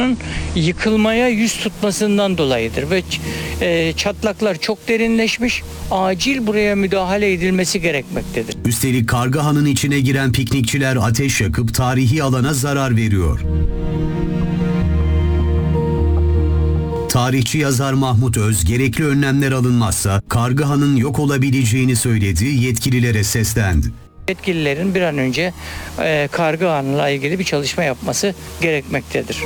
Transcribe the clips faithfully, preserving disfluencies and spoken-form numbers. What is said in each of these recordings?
yapının yıkılmaya yüz tutmasından dolayıdır ve e, çatlaklar çok derinleşmiş. Acil buraya müdahale edilmesi gerekmektedir. Üstelik Kargahan'ın içine giren piknikçiler ateş yakıp tarihi alana zarar veriyor. Tarihçi yazar Mahmut Öz, gerekli önlemler alınmazsa Kargahan'ın yok olabileceğini söyledi, yetkililere seslendi. Yetkililerin bir an önce e, Kargahan'la ilgili bir çalışma yapması gerekmektedir.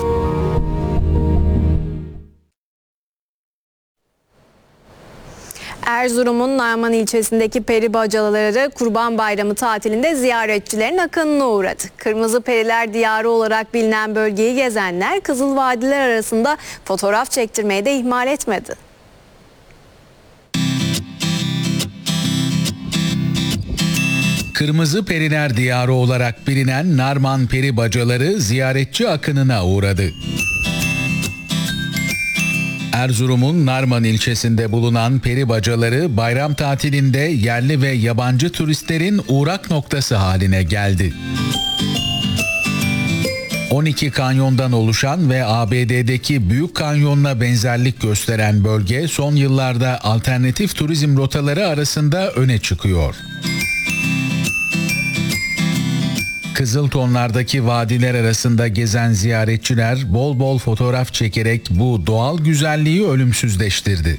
Erzurum'un Narman ilçesindeki peri bacaları Kurban Bayramı tatilinde ziyaretçilerin akınına uğradı. Kırmızı Periler Diyarı olarak bilinen bölgeyi gezenler Kızıl Vadiler arasında fotoğraf çektirmeyi de ihmal etmedi. Kırmızı Periler Diyarı olarak bilinen Narman peri bacaları ziyaretçi akınına uğradı. Erzurum'un Narman ilçesinde bulunan peri bacaları bayram tatilinde yerli ve yabancı turistlerin uğrak noktası haline geldi. on iki kanyondan oluşan ve A B D'deki Büyük Kanyon'la benzerlik gösteren bölge son yıllarda alternatif turizm rotaları arasında öne çıkıyor. Kızıl tonlardaki vadiler arasında gezen ziyaretçiler bol bol fotoğraf çekerek bu doğal güzelliği ölümsüzleştirdi.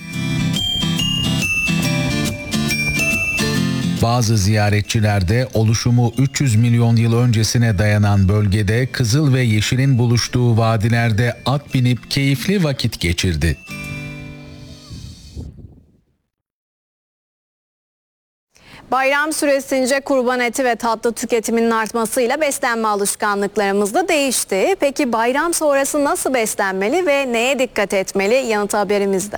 Bazı ziyaretçiler de oluşumu üç yüz milyon yıl öncesine dayanan bölgede kızıl ve yeşilin buluştuğu vadilerde at binip keyifli vakit geçirdi. Bayram süresince kurban eti ve tatlı tüketiminin artmasıyla beslenme alışkanlıklarımız da değişti. Peki bayram sonrası nasıl beslenmeli ve neye dikkat etmeli? Yanıt haberimizde.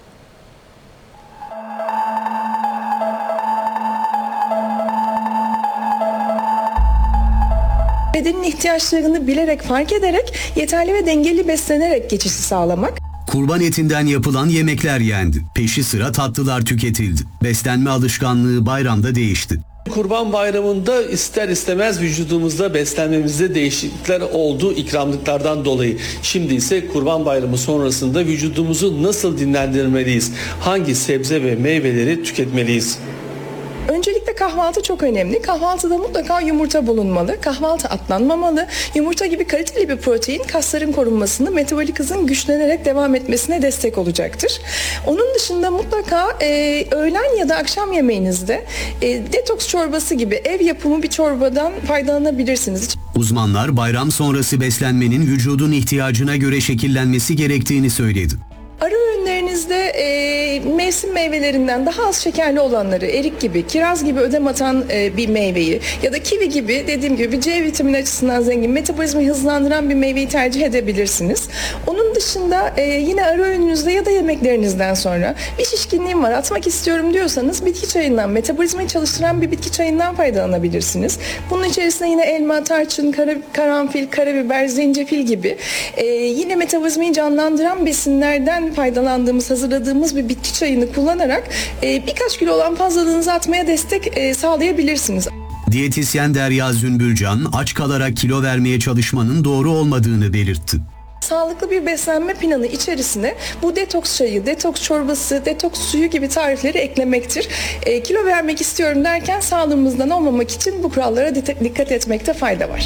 Bedenin ihtiyaçlarını bilerek, fark ederek, yeterli ve dengeli beslenerek geçişi sağlamak. Kurban etinden yapılan yemekler yendi. Peşi sıra tatlılar tüketildi. Beslenme alışkanlığı bayramda değişti. Kurban Bayramı'nda ister istemez vücudumuzda, beslenmemizde değişiklikler oldu ikramlıklardan dolayı. Şimdi ise Kurban Bayramı sonrasında vücudumuzu nasıl dinlendirmeliyiz? Hangi sebze ve meyveleri tüketmeliyiz? Öncelikle kahvaltı çok önemli. Kahvaltıda mutlaka yumurta bulunmalı. Kahvaltı atlanmamalı. Yumurta gibi kaliteli bir protein kasların korunmasını, metabolik hızın güçlenerek devam etmesine destek olacaktır. Onun dışında mutlaka e, öğlen ya da akşam yemeğinizde e, detoks çorbası gibi ev yapımı bir çorbadan faydalanabilirsiniz. Uzmanlar bayram sonrası beslenmenin vücudun ihtiyacına göre şekillenmesi gerektiğini söyledi. Ara öğünlerinizde e, mevsim meyvelerinden daha az şekerli olanları, erik gibi, kiraz gibi ödem atan e, bir meyveyi ya da kivi gibi, dediğim gibi C vitamini açısından zengin, metabolizmayı hızlandıran bir meyveyi tercih edebilirsiniz. Onun dışında e, yine ara öğününüzde ya da yemeklerinizden sonra bir şişkinliğim var, atmak istiyorum diyorsanız bitki çayından, metabolizmayı çalıştıran bir bitki çayından faydalanabilirsiniz. Bunun içerisinde yine elma, tarçın, kara, karanfil, karabiber, zencefil gibi e, yine metabolizmayı canlandıran besinlerden faydalandığımız, hazırladığımız bir bitki çayını kullanarak e, birkaç kilo olan fazlalığınızı atmaya destek e, sağlayabilirsiniz. Diyetisyen Derya Zümbülcan, aç kalarak kilo vermeye çalışmanın doğru olmadığını belirtti. Sağlıklı bir beslenme planı içerisine bu detoks çayı, detoks çorbası, detoks suyu gibi tarifleri eklemektir. E, kilo vermek istiyorum derken sağlığımızdan olmamak için bu kurallara dikkat etmekte fayda var.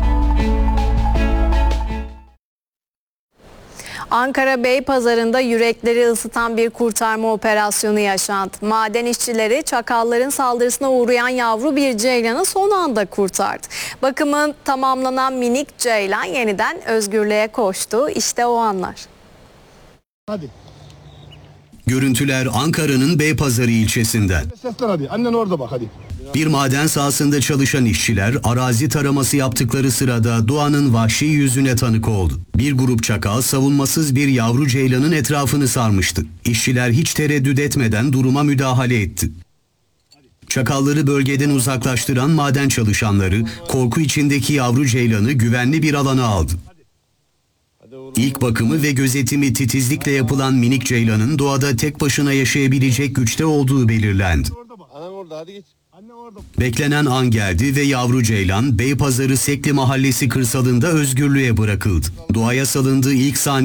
Ankara Beypazarı'nda yürekleri ısıtan bir kurtarma operasyonu yaşandı. Maden işçileri çakalların saldırısına uğrayan yavru bir ceylanı son anda kurtardı. Bakımı tamamlanan minik ceylan yeniden özgürlüğe koştu. İşte o anlar. Hadi. Görüntüler Ankara'nın Beypazarı ilçesinden. Seslen hadi. Annen orada bak hadi. Bir maden sahasında çalışan işçiler arazi taraması yaptıkları sırada doğanın vahşi yüzüne tanık oldu. Bir grup çakal savunmasız bir yavru ceylanın etrafını sarmıştı. İşçiler hiç tereddüt etmeden duruma müdahale etti. Çakalları bölgeden uzaklaştıran maden çalışanları korku içindeki yavru ceylanı güvenli bir alana aldı. İlk bakımı ve gözetimi titizlikle yapılan minik ceylanın doğada tek başına yaşayabilecek güçte olduğu belirlendi. Beklenen an geldi ve yavru ceylan Beypazarı Sekli Mahallesi kırsalında özgürlüğe bırakıldı. Doğaya salındığı ilk saniye